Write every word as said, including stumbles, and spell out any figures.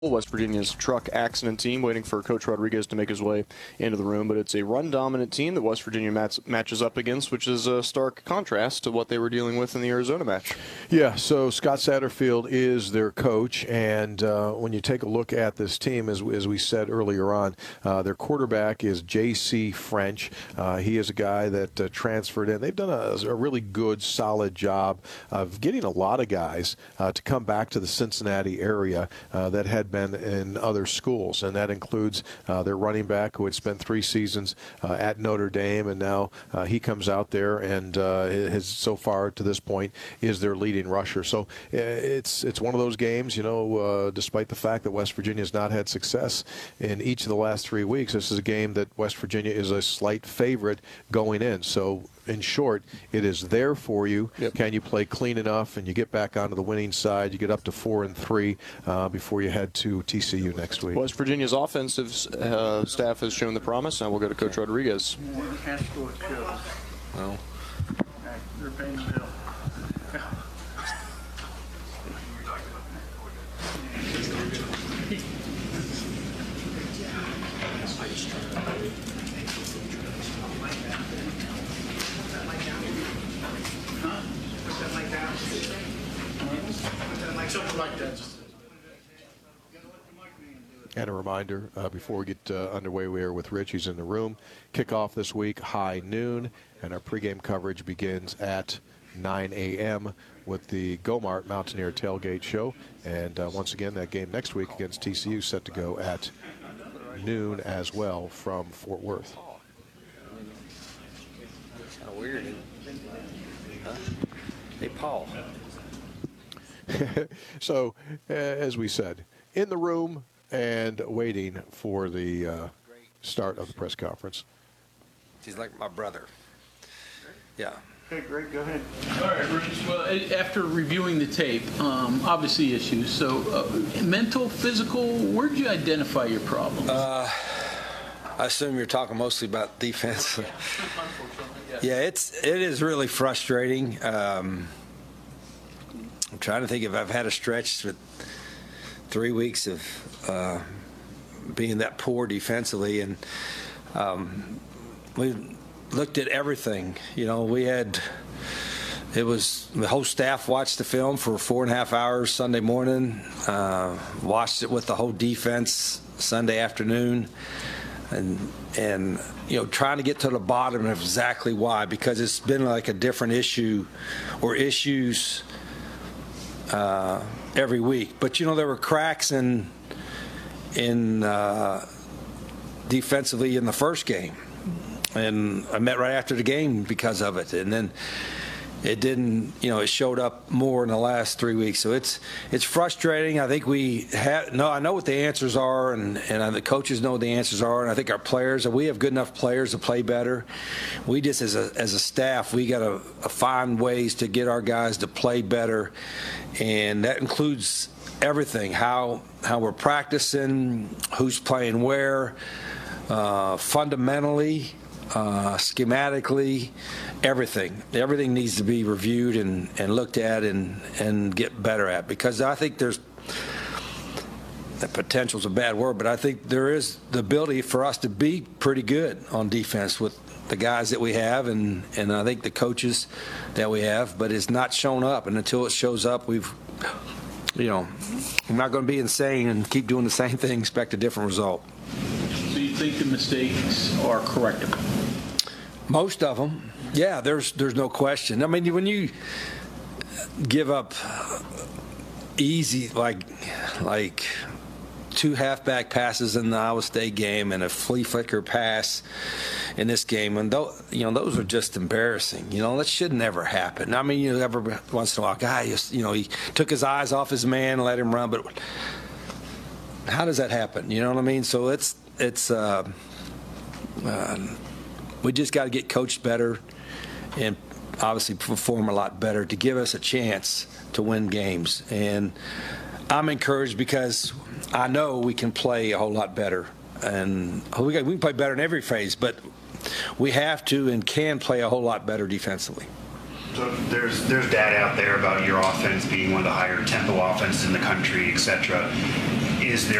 West Virginia's truck accident team, waiting for Coach Rodriguez to make his way into the room. But it's a run-dominant team that West Virginia match, matches up against, which is a stark contrast to what they were dealing with in the Arizona match. Yeah, so Scott Satterfield is their coach, and uh, when you take a look at this team, as, as we said earlier on, uh, their quarterback is J C French. Uh, he is a guy that uh, transferred in. They've done a, a really good, solid job of getting a lot of guys uh, to come back to the Cincinnati area uh, that had been in other schools, and that includes uh, their running back who had spent three seasons uh, at Notre Dame, and now uh, he comes out there and uh, has so far to this point is their leading rusher. So uh, it's it's one of those games, you know, uh, despite the fact that West Virginia has not had success in each of the last three weeks, this is a game that West Virginia is a slight favorite going in. So in short, it is there for you. Yep. Can you play clean enough and you get back onto the winning side? You get up to four and three uh, before you head to T C U next week. West Virginia's offensive uh, staff has shown the promise. Now we'll go to Coach Rodriguez. Well, they're paying the bill. Something like that. Just and a reminder, uh, before we get uh, underway, we are with Rich. He's in the room. Kickoff this week, high noon, and our pregame coverage begins at nine a m with the Gomart Mountaineer Tailgate Show. And uh, once again, that game next week against T C U set to go at noon as well from Fort Worth. kind of weird. Huh? Hey, Paul. So, uh, as we said, in the room and waiting for the uh, start of the press conference. He's like my brother. Yeah. Okay, Greg, go ahead. All right, Rich. Well, after reviewing the tape, um, obviously issues. So, uh, mental, physical, where'd you identify your problems? Uh, I assume you're talking mostly about defense. Yeah, it's it is really frustrating. Um, I'm trying to think if I've had a stretch with three weeks of uh, being that poor defensively, and um, we looked at everything. You know, we had it was the whole staff watched the film for four and a half hours Sunday morning, uh, watched it with the whole defense Sunday afternoon, and and you know, trying to get to the bottom of exactly why, because it's been like a different issue or issues uh, every week. But you know, there were cracks in in uh, defensively in the first game. And I met right after the game because of it, and then it didn't. You know, it showed up more in the last three weeks. So it's it's frustrating. I think we have no. I know what the answers are, and and the coaches know what the answers are, and I think our players. We have good enough players to play better. We just as a as a staff, we got to find ways to get our guys to play better, and that includes everything. How how we're practicing, who's playing where, uh, fundamentally. Uh, schematically, everything. Everything needs to be reviewed and, and looked at and, and get better at, because I think there's the potential is a bad word, but I think there is the ability for us to be pretty good on defense with the guys that we have, and, and I think the coaches that we have, but it's not shown up, and until it shows up, we've, you know, I'm not going to be insane and keep doing the same thing, expect a different result. So you think the mistakes are correctable? Most of them, yeah. There's there's no question. I mean, when you give up easy like like two halfback passes in the Iowa State game and a flea flicker pass in this game, and those, you know, those are just embarrassing. You know, that should never happen. I mean, you know, every once in a while, guy, just, you know, he took his eyes off his man and let him run, but how does that happen? You know what I mean? So it's it's. Uh, uh, We just got to get coached better and obviously perform a lot better to give us a chance to win games. And I'm encouraged because I know we can play a whole lot better. And we can play better in every phase, but we have to and can play a whole lot better defensively. So there's there's data out there about your offense being one of the higher tempo offenses in the country, et cetera. is there